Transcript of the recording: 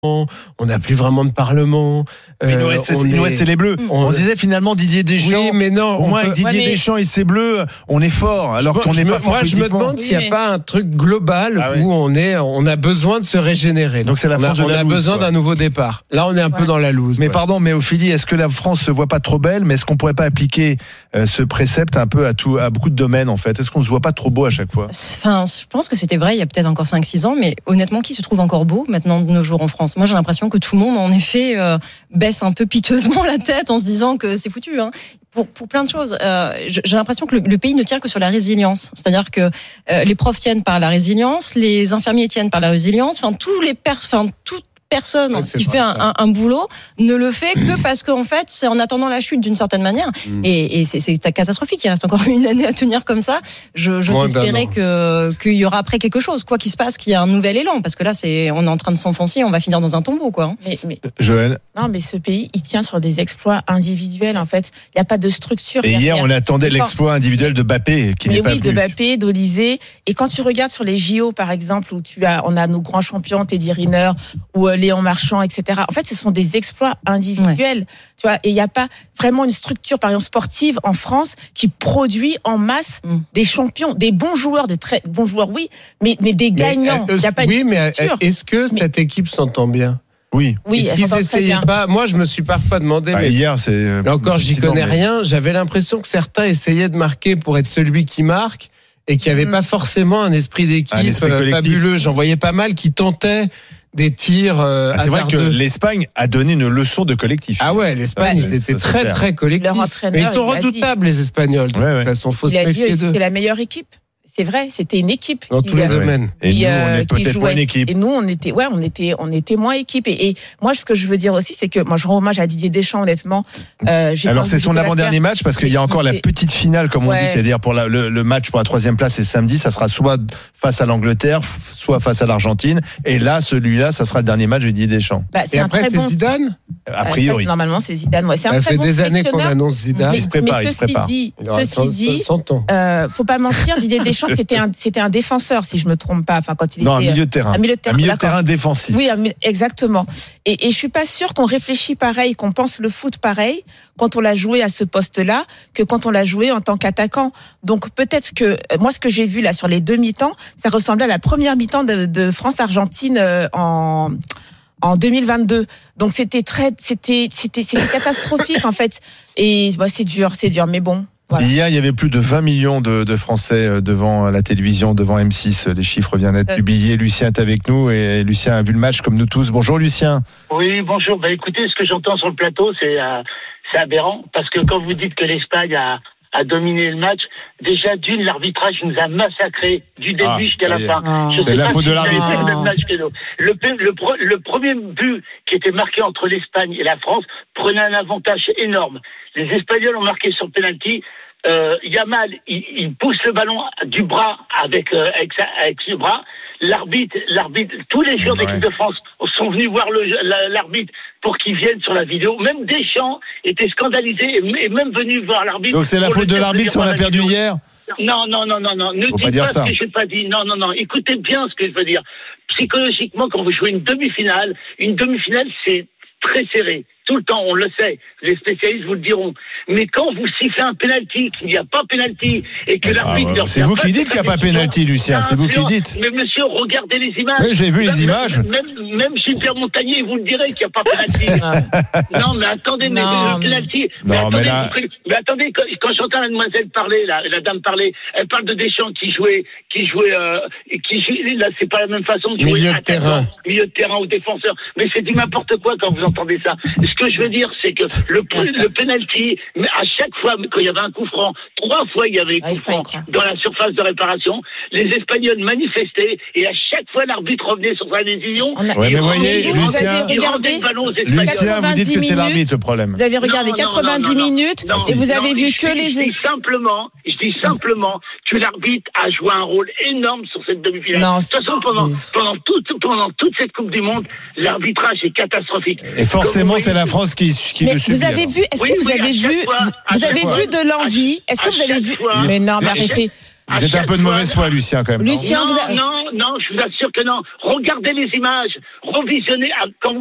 on n'a plus vraiment de parlement. Il nous restait les Bleus. On se disait finalement Didier Deschamps. Oui, mais non. Au moins avec Didier Deschamps et ses Bleus, on est fort. Alors qu'on n'est pas fort. Moi, je me demande s'il n'y a pas un truc global où on a besoin de se régénérer. Donc c'est la France de la loose. On a besoin d'un nouveau départ. Là, on est un peu dans la loose. Mais pardon, mais Ophélie, est-ce que la France se voit pas trop belle? Mais est-ce qu'on pourrait pas appliquer ce précepte un peu à beaucoup de domaines en fait? Est-ce qu'on se voit pas trop beau à chaque fois? Enfin, je pense que c'était vrai il y a peut-être encore 5-6 ans, mais honnêtement, qui se trouve encore beau maintenant de nos jours en France? Moi, j'ai l'impression que tout le monde, en effet, baisse un peu piteusement la tête en se disant que c'est foutu. Pour plein de choses. J'ai l'impression que le pays ne tient que sur la résilience. C'est-à-dire que les profs tiennent par la résilience, les infirmiers tiennent par la résilience. Enfin, toute personne qui fait un boulot ne le fait que parce qu'en fait, c'est en attendant la chute d'une certaine manière. Et c'est catastrophique. Il reste encore une année à tenir comme ça. J'ose espérer qu'il y aura après quelque chose. Quoi qu'il se passe, qu'il y a un nouvel élan. Parce que là, on est en train de s'enfoncer, on va finir dans un tombeau, quoi. Mais Joël? Non, mais ce pays, il tient sur des exploits individuels, en fait. Il n'y a pas de structure. Et hier, on attendait l'exploit individuel de Mbappé, qui n'est pas venu. De Mbappé, d'Olysée. Et quand tu regardes sur les JO, par exemple, où on a nos grands champions, Teddy Riner, ou Léon Marchand, etc. En fait, ce sont des exploits individuels. Tu vois, et il n'y a pas vraiment une structure, par exemple, sportive en France qui produit en masse des champions, des bons joueurs, des très bons joueurs, oui, mais des gagnants. Il n'y a pas de structure. Mais est-ce que cette équipe s'entend bien? Oui. Est-ce qu'ils essayaient pas? Moi, je me suis parfois demandé. Mais hier, c'est. Encore, j'y connais rien. J'avais l'impression que certains essayaient de marquer pour être celui qui marque et qu'il n'y avait pas forcément un esprit d'équipe fabuleux. J'en voyais pas mal qui tentaient des tirs c'est vrai que l'Espagne a donné une leçon de collectif. Ah ouais, l'Espagne, c'est très, très collectif. Mais ils sont redoutables, les Espagnols. De toute façon, faut se méfier d'eux. C'était la meilleure équipe. C'est vrai, c'était une équipe. Dans tous les domaines. Et nous, on est peut-être moins une équipe. Et nous, on était moins équipe. Et moi, ce que je veux dire aussi, c'est que moi, je rends hommage à Didier Deschamps, honnêtement. Alors, c'est son avant-dernier match, parce qu'il y a encore la petite finale, comme on dit, c'est-à-dire pour le match pour la 3e place, c'est samedi, ça sera soit face à l'Angleterre, soit face à l'Argentine. Et là, celui-là, ça sera le dernier match de Didier Deschamps. Et après, c'est Zidane? A priori. Normalement, c'est Zidane. Ouais. Ça fait des années qu'on annonce Zidane. Il se prépare. Ceci dit, faut pas mentir, Didier Deschamps, c'était un défenseur, si je me trompe pas. Enfin, quand il était un milieu de terrain. Un milieu de terrain défensif. Oui, exactement. Et je suis pas sûre qu'on réfléchit pareil, qu'on pense le foot pareil quand on l'a joué à ce poste-là que quand on l'a joué en tant qu'attaquant. Donc peut-être que moi, ce que j'ai vu là sur les 2 mi-temps, ça ressemblait à la première mi-temps de France-Argentine en 2022. Donc c'était catastrophique en fait. Et c'est dur, mais bon. Voilà. Hier, il y avait plus de 20 millions de Français devant la télévision, devant M6. Les chiffres viennent d'être publiés. Lucien est avec nous et Lucien a vu le match comme nous tous. Bonjour Lucien. Oui, bonjour. Écoutez, ce que j'entends sur le plateau, c'est aberrant. Parce que quand vous dites que l'Espagne a dominé le match, déjà l'arbitrage nous a massacrés du début jusqu'à la fin. C'est la faute de l'arbitre. Le premier but qui était marqué entre l'Espagne et la France prenait un avantage énorme. Les Espagnols ont marqué sur penalty. Yamal, il pousse le ballon du bras avec ce bras. L'arbitre, tous les joueurs d'équipe de France sont venus voir l'arbitre pour qu'il vienne sur la vidéo. Même Deschamps était scandalisé et même venu voir l'arbitre. Donc c'est la faute de l'arbitre si on a perdu hier? Non. Ne dites pas ce que je n'ai pas dit. Non. Écoutez bien ce que je veux dire. Psychologiquement, quand vous jouez une demi-finale, c'est très serré. Tout le temps, on le sait. Les spécialistes vous le diront. Mais quand vous sifflez un penalty, qu'il n'y a pas penalty, et que l'arbitre... C'est vous qui dites qu'il n'y a pas penalty, Lucien. C'est vous qui dites. Mais monsieur, regardez les images. Oui, j'ai vu les images. Même Gilbert Montagnier, vous le direz qu'il n'y a pas penalty. Non, mais attendez, mais le penalty... Mais attendez, quand j'entends la demoiselle parler, la dame parler, elle parle de Deschamps qui jouait, là, c'est pas la même façon de jouer. Milieu de terrain ou défenseur. Mais c'est du n'importe quoi quand vous entendez ça. Ce que je veux dire, c'est que le penalty, à chaque fois, quand il y avait un coup franc, 3 fois il y avait un coup franc dans la surface de réparation, les Espagnols manifestaient et à chaque fois l'arbitre revenait sur sa décision. Mais voyez, Lucien, vous dites que c'est l'arbitre le problème. Vous avez regardé 90 minutes et vous avez vu que les... Je dis simplement que l'arbitre a joué un rôle énorme sur cette demi-finale. De toute façon, pendant toute cette Coupe du Monde, l'arbitrage est catastrophique. Et forcément, c'est la France qui le subit. Vous avez vu, est-ce que vous avez vu de l'envie? Est-ce que vous avez vu? Mais non, mais arrêtez. Vous êtes un peu de mauvaise foi, Lucien, quand même. Lucien, non, je vous assure que non. Regardez les images, revisionnez quand